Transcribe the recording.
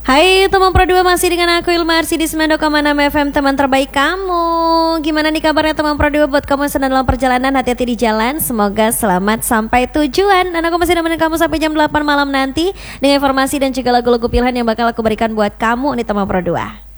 Hai teman Pro 2, masih dengan aku Ilma Arsi di 9.6 FM, teman terbaik kamu. Gimana nih kabarnya teman Pro 2? Buat kamu yang sedang dalam perjalanan, hati-hati di jalan. Semoga selamat sampai tujuan. Dan aku masih nemenin kamu sampai jam 8 malam nanti dengan informasi dan juga lagu-lagu pilihan yang bakal aku berikan buat kamu nih teman Pro 2.